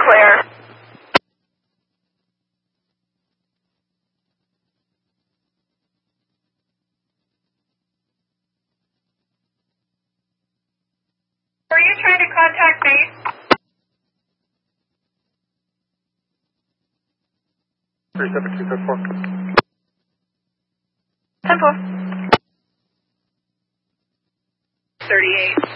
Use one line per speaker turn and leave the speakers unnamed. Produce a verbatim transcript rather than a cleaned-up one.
clear. Were you trying to contact base?
three seven two seven four.
Simple. thirty-eight.